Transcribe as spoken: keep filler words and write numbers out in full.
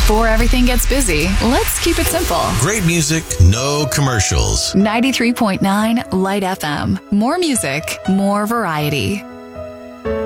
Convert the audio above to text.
Before everything gets busy, let's keep it simple. Great music, no commercials. ninety-three point nine Light F M. More music, more variety.